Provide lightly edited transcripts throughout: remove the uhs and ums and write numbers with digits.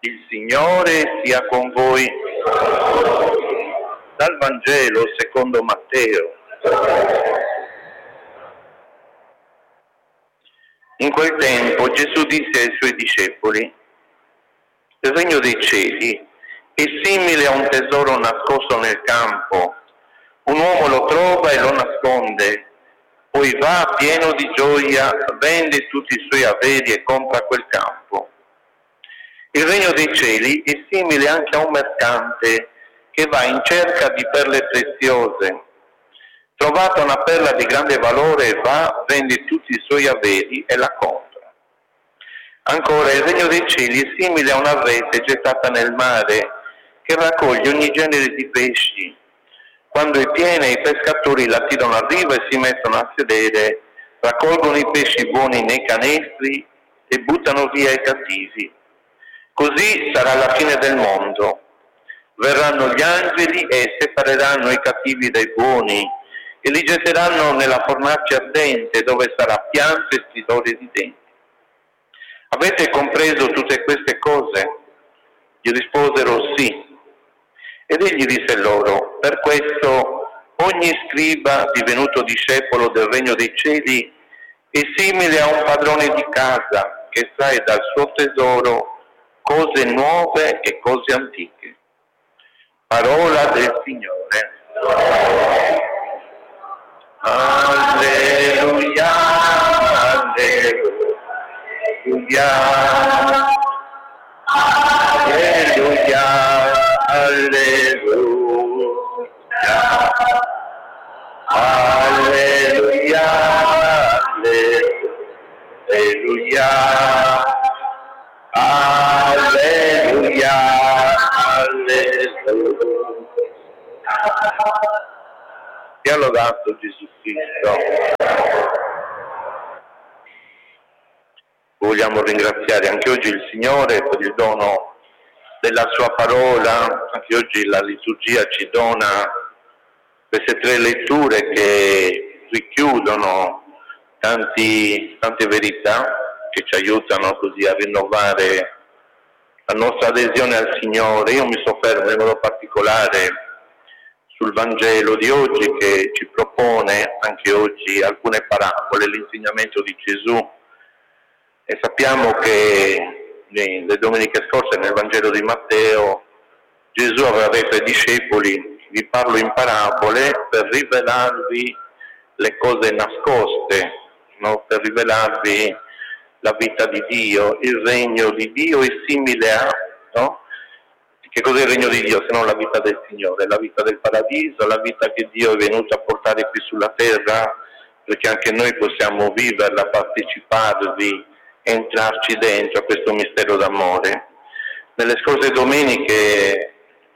Il Signore sia con voi. Dal Vangelo secondo Matteo. In quel tempo Gesù disse ai suoi discepoli: il regno dei cieli è simile a un tesoro nascosto nel campo. Un uomo lo trova e lo nasconde, poi va pieno di gioia, vende tutti i suoi averi e compra quel campo. Il regno dei cieli è simile anche a un mercante che va in cerca di perle preziose. Trovata una perla di grande valore, va, vende tutti i suoi averi e la compra. Ancora, il regno dei cieli è simile a una rete gettata nel mare che raccoglie ogni genere di pesci. Quando è piena, i pescatori la tirano a riva e si mettono a sedere, raccolgono i pesci buoni nei canestri e buttano via i cattivi. Così sarà la fine del mondo. Verranno gli angeli e separeranno i cattivi dai buoni e li getteranno nella fornace ardente, dove sarà pianto e stridore di denti. Avete compreso tutte queste cose? Gli risposero sì. Ed egli disse loro: per questo ogni scriba divenuto discepolo del regno dei cieli è simile a un padrone di casa che estrae dal suo tesoro cose nuove e cose antiche. Parola del Signore. Alleluia, alleluia, alleluia, alleluia, alleluia, alleluia, alleluia, alleluia. Sia lodato Gesù Cristo. Vogliamo ringraziare anche oggi il Signore per il dono della sua parola. Anche oggi la liturgia ci dona queste 3 letture che richiudono tante verità che ci aiutano così a rinnovare la nostra adesione al Signore. Io mi soffermo in modo particolare sul Vangelo di oggi, che ci propone anche oggi alcune parabole, l'insegnamento di Gesù. E sappiamo che le domeniche scorse nel Vangelo di Matteo Gesù aveva detto ai discepoli: vi parlo in parabole per rivelarvi le cose nascoste, no? Per rivelarvi la vita di Dio. Il regno di Dio è simile a, no? Che cos'è il regno di Dio se non la vita del Signore, la vita del paradiso, la vita che Dio è venuto a portare qui sulla terra, perché anche noi possiamo viverla, parteciparvi, entrarci dentro a questo mistero d'amore. Nelle scorse domeniche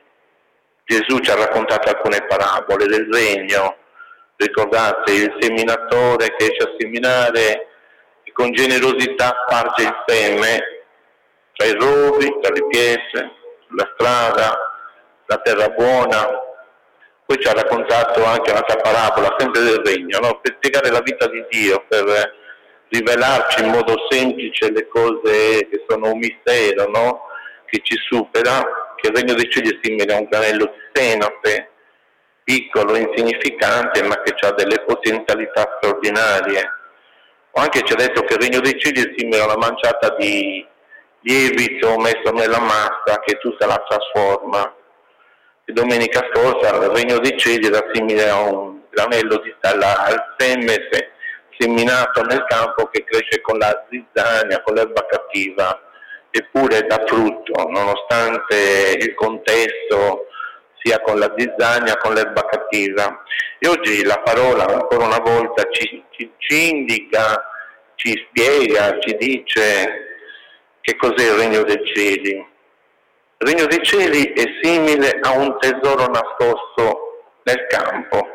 Gesù ci ha raccontato alcune parabole del regno. Ricordate il seminatore che esce a seminare e con generosità sparge il seme tra i rovi, tra le pietre, sulla strada, la terra buona. Poi ci ha raccontato anche un'altra parabola, sempre del regno, no? Per spiegare la vita di Dio, per rivelarci in modo semplice le cose che sono un mistero, no? Che ci supera, che il regno dei cieli è simile a un granello di senape, piccolo, insignificante, ma che ha delle potenzialità straordinarie. O anche ci ha detto che il regno dei cieli è simile a una manciata di lievito messo nella massa che tutta la trasforma. E domenica scorsa il regno dei cieli era simile a un granello al seme seminato nel campo che cresce con la zizzania, con l'erba cattiva, eppure dà frutto, nonostante il contesto sia con la zizzania, con l'erba cattiva. E oggi la parola ancora una volta ci indica, ci spiega, ci dice che cos'è il regno dei cieli. Il regno dei cieli è simile a un tesoro nascosto nel campo.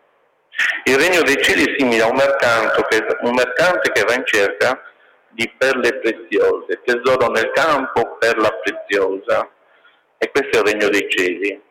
Il regno dei cieli è simile a un mercante che va in cerca di perle preziose, tesoro nel campo, perla preziosa. E questo è il regno dei cieli.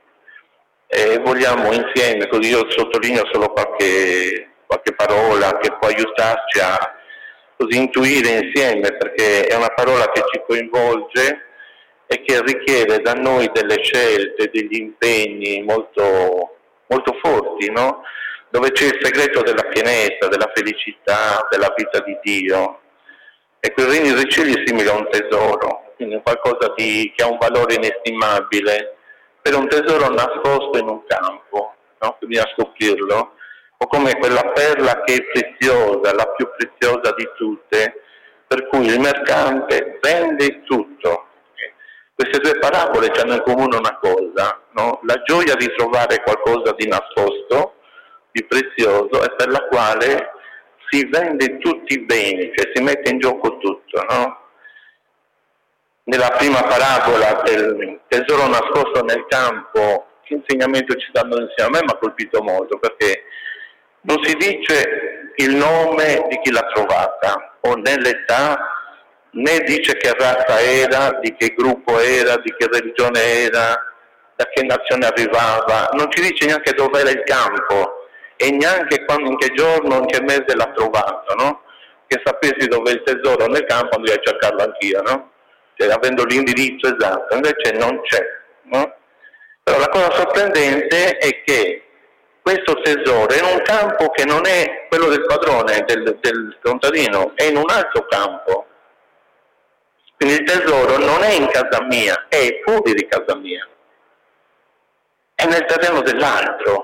E vogliamo insieme, così io sottolineo solo qualche parola che può aiutarci a così intuire insieme, perché è una parola che ci coinvolge e che richiede da noi delle scelte, degli impegni molto, molto forti, no? Dove c'è il segreto della pienezza, della felicità, della vita di Dio. Ecco, il regno dei cieli è simile a un tesoro, quindi qualcosa che ha un valore inestimabile, per un tesoro nascosto in un campo, no? Bisogna scoprirlo, o come quella perla che è preziosa, la più preziosa di tutte, per cui il mercante vende tutto. Queste due parabole hanno in comune una cosa, no? La gioia di trovare qualcosa di nascosto, di prezioso, e per la quale si vende tutti i beni, cioè si mette in gioco tutto, no? Nella prima parabola del tesoro nascosto nel campo, che insegnamento ci stanno insieme? A me mi ha colpito molto, perché non si dice il nome di chi l'ha trovata, o né l'età, né dice che razza era, di che gruppo era, di che religione era, da che nazione arrivava, non ci dice neanche dove era il campo e neanche quando, in che giorno, in che mese l'ha trovato, no? Che sapessi dove è il tesoro nel campo andrei a cercarlo anch'io, no? Cioè, avendo l'indirizzo esatto, invece non c'è, no? Però la cosa sorprendente è che questo tesoro è in un campo che non è quello del padrone, del contadino, è in un altro campo. Quindi il tesoro non è in casa mia, è fuori di casa mia, è nel terreno dell'altro.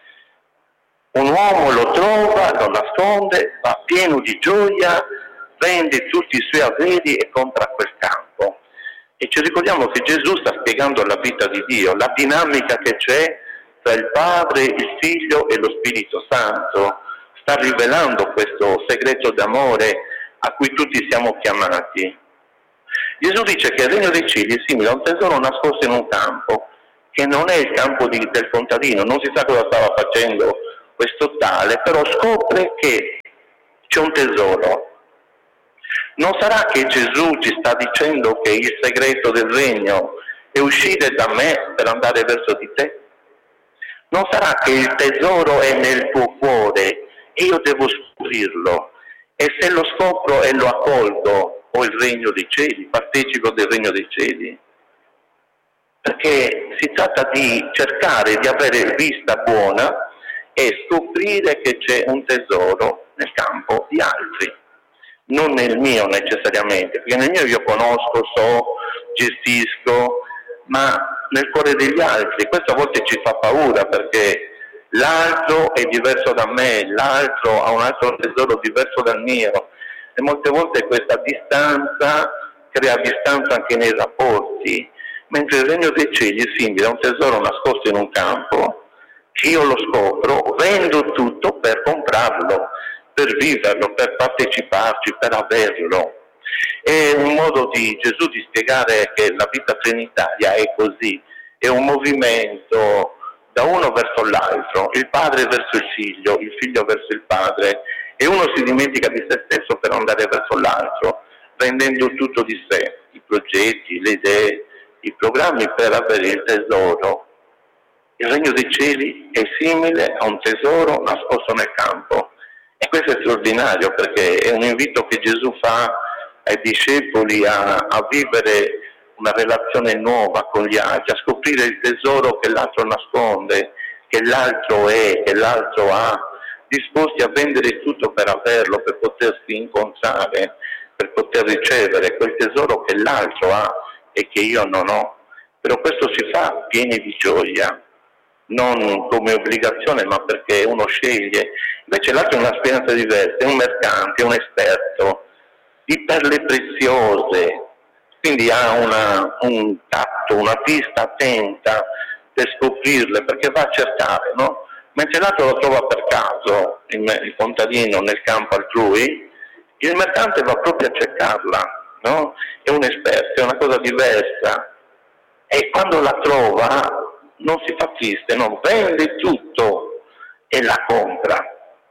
Un uomo lo trova, lo nasconde, va pieno di gioia, vende tutti i suoi averi e compra quel campo. E ci ricordiamo che Gesù sta spiegando la vita di Dio, la dinamica che c'è tra il Padre, il Figlio e lo Spirito Santo. Sta rivelando questo segreto d'amore a cui tutti siamo chiamati. Gesù dice che il regno dei cieli è simile a un tesoro nascosto in un campo, che non è il campo del contadino, non si sa cosa stava facendo questo tale, però scopre che c'è un tesoro. Non sarà che Gesù ci sta dicendo che il segreto del regno è uscire da me per andare verso di te? Non sarà che il tesoro è nel tuo cuore e io devo scoprirlo, e se lo scopro e lo accolgo ho il regno dei cieli, partecipo del regno dei cieli? Perché si tratta di cercare di avere vista buona e scoprire che c'è un tesoro nel campo di altri, non nel mio necessariamente, perché nel mio io conosco, so, gestisco, ma nel cuore degli altri. Questo a volte ci fa paura, perché l'altro è diverso da me, l'altro ha un altro tesoro diverso dal mio, e molte volte questa distanza crea distanza anche nei rapporti, mentre il regno dei cieli è simile a un tesoro nascosto in un campo, che io lo scopro, vendo tutto per comprarlo, per viverlo, per parteciparci, per averlo. È un modo di Gesù di spiegare che la vita trinitaria è così, è un movimento da uno verso l'altro, il padre verso il figlio verso il padre, e uno si dimentica di se stesso per andare verso l'altro, rendendo tutto di sé, i progetti, le idee, i programmi, per avere il tesoro. Il regno dei cieli è simile a un tesoro nascosto nel campo, e questo è straordinario, perché è un invito che Gesù fa ai discepoli a vivere una relazione nuova con gli altri, a scoprire il tesoro che l'altro nasconde, che l'altro è, che l'altro ha, disposti a vendere tutto per averlo, per potersi incontrare, per poter ricevere quel tesoro che l'altro ha e che io non ho. Però questo si fa pieni di gioia, non come obbligazione, ma perché uno sceglie. Invece l'altro è un'esperienza diversa, è un mercante, è un esperto di perle preziose, quindi ha un tatto, una vista attenta per scoprirle, perché va a cercare, no? Mentre l'altro lo trova per caso, il contadino nel campo altrui, il mercante va proprio a cercarla, no? È un esperto, è una cosa diversa, e quando la trova non si fa triste, no? Vende tutto e la compra.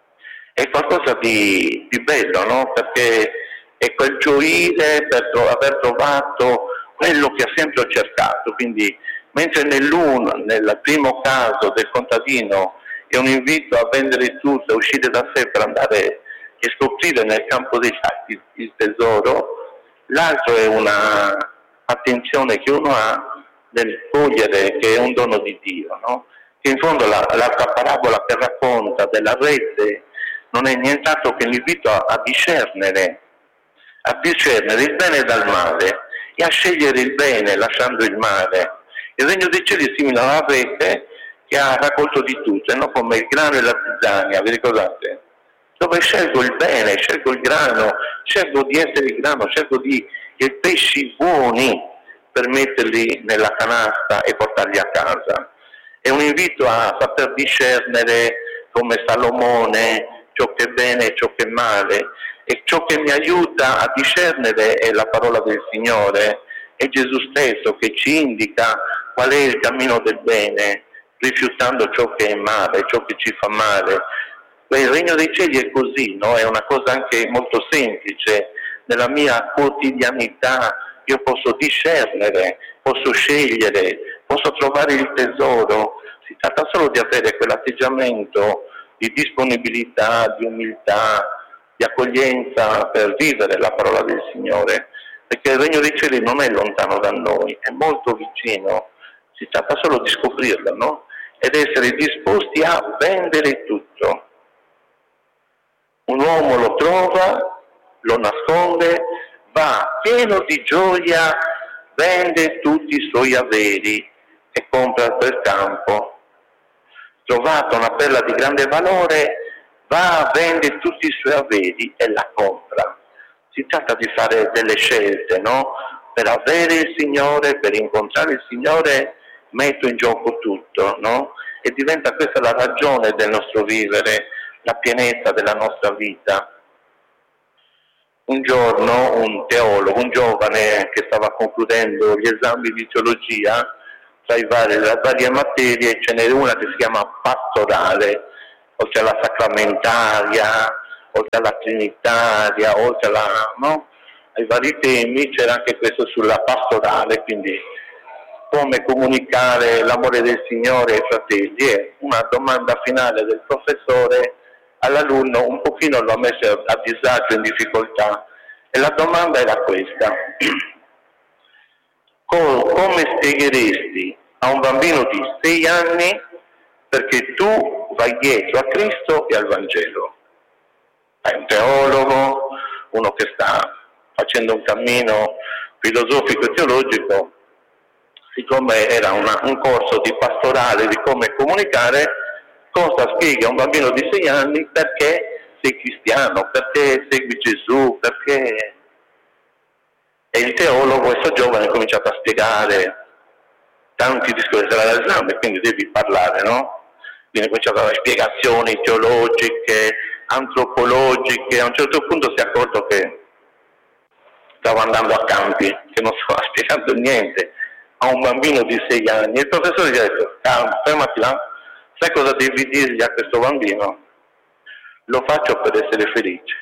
È qualcosa di bello, no? Perché è quel gioire per aver trovato quello che ha sempre cercato. Quindi, mentre nel primo caso del contadino è un invito a vendere tutto, a uscire da sé per andare e scoprire nel campo dei fatti il tesoro, l'altro è una attenzione che uno ha nel cogliere che è un dono di Dio, no? Che in fondo l'altra parabola che racconta della rete non è nient'altro che l'invito a discernere il bene dal male e a scegliere il bene lasciando il male. Il regno dei cieli è simile alla rete che ha raccolto di tutto, no? Come il grano e la zizzania, vi ricordate? Dove scelgo il bene, scelgo il grano, scelgo di essere il grano, scelgo di pesci buoni per metterli nella canasta e portarli a casa. È un invito a saper discernere come Salomone ciò che è bene e ciò che è male, e ciò che mi aiuta a discernere è la parola del Signore, è Gesù stesso che ci indica qual è il cammino del bene, rifiutando ciò che è male, ciò che ci fa male. Il regno dei cieli è così, no? È una cosa anche molto semplice. Nella mia quotidianità io posso discernere, posso scegliere, posso trovare il tesoro. Si tratta solo di avere quell'atteggiamento di disponibilità, di umiltà, di accoglienza per vivere la parola del Signore, perché il regno dei cieli non è lontano da noi, è molto vicino. Si tratta solo di scoprirlo, no? Ed essere disposti a vendere tutto. Un uomo lo trova, lo nasconde, va pieno di gioia, vende tutti i suoi averi e compra quel campo. Trovata una perla di grande valore, va, vende tutti i suoi averi e la compra. Si tratta di fare delle scelte, no? Per avere il Signore, per incontrare il Signore, metto in gioco tutto, no? E diventa questa la ragione del nostro vivere, la pienezza della nostra vita. Un giorno un teologo, un giovane che stava concludendo gli esami di teologia, tra le varie materie ce n'è una che si chiama pastorale, oltre alla sacramentaria, oltre alla trinitaria, oltre ai vari temi, c'era anche questo sulla pastorale, quindi come comunicare l'amore del Signore ai fratelli. E una domanda finale del professore all'alunno un pochino lo ha messo a disagio, in difficoltà, e la domanda era questa: come spiegheresti a un bambino di 6 anni perché tu vai dietro a Cristo e al Vangelo? È un teologo, uno che sta facendo un cammino filosofico e teologico. Siccome era un corso di pastorale, di come comunicare, cosa spiega a un bambino di 6 anni perché sei cristiano, perché segui Gesù, perché... E il teologo, questo giovane, ha cominciato a spiegare tanti discorsi dell'esame, quindi devi parlare, no? Quindi ha cominciato a dare spiegazioni teologiche, antropologiche. A un certo punto si è accorto che stava andando a campi, che non stava spiegando niente a un bambino di 6 anni. E il professore gli ha detto: calma, fermati là, sai cosa devi dirgli a questo bambino? Lo faccio per essere felice.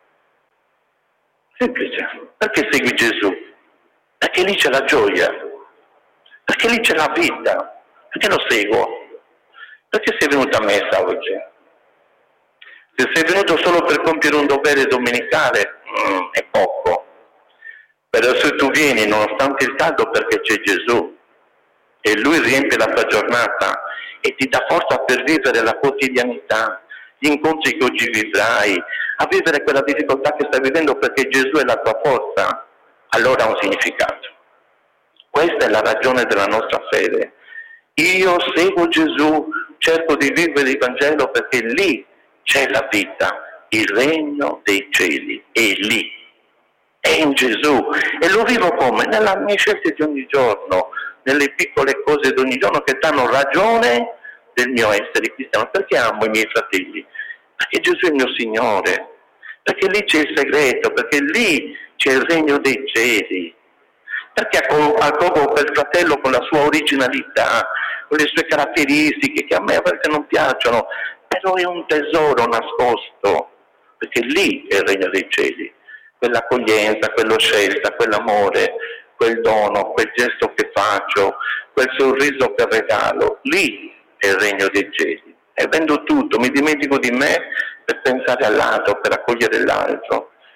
Semplice. Perché segui Gesù? Perché lì c'è la gioia, perché lì c'è la vita. Perché lo seguo? Perché sei venuto a messa oggi? Se sei venuto solo per compiere un dovere domenicale, è poco. Però se tu vieni nonostante il caldo perché c'è Gesù e Lui riempie la tua giornata e ti dà forza per vivere la quotidianità, gli incontri che oggi vivrai, a vivere quella difficoltà che stai vivendo perché Gesù è la tua forza, allora ha un significato. Questa è la ragione della nostra fede. Io seguo Gesù, cerco di vivere il Vangelo perché lì c'è la vita, il regno dei cieli è lì, è in Gesù, e lo vivo come? Nelle mie scelte di ogni giorno, nelle piccole cose di ogni giorno che danno ragione del mio essere cristiano. Perché amo i miei fratelli? Perché Gesù è il mio Signore, perché lì c'è il segreto, perché lì c'è il regno dei cieli, perché accolgo quel fratello con la sua originalità, con le sue caratteristiche che a me a volte non piacciono, però è un tesoro nascosto, perché lì è il regno dei cieli, quell'accoglienza, quello scelta, quell'amore, quel dono, quel gesto che faccio, quel sorriso che regalo, lì è il regno dei cieli. E vendo tutto, mi dimentico di me per pensare all'altro, per accogliere l'altro.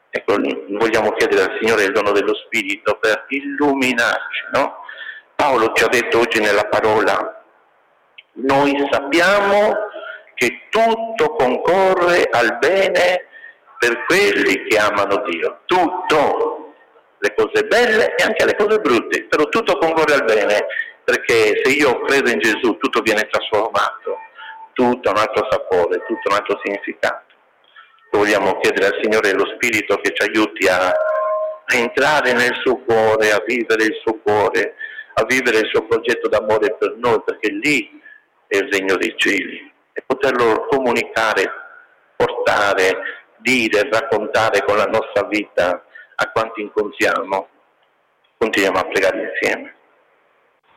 Ecco, vogliamo chiedere al Signore il dono dello Spirito per illuminarci, no? Paolo ci ha detto oggi nella parola: noi sappiamo che tutto concorre al bene per quelli che amano Dio. Tutto, le cose belle e anche le cose brutte, però tutto concorre al bene, perché se io credo in Gesù tutto viene trasformato, tutto ha un altro sapore, tutto un altro significato. Vogliamo chiedere al Signore lo Spirito che ci aiuti a entrare nel suo cuore, a vivere il suo cuore, a vivere il suo progetto d'amore per noi, perché lì è il regno dei cieli, e poterlo comunicare, portare, dire, raccontare con la nostra vita a quanti incontriamo. Continuiamo a pregare insieme.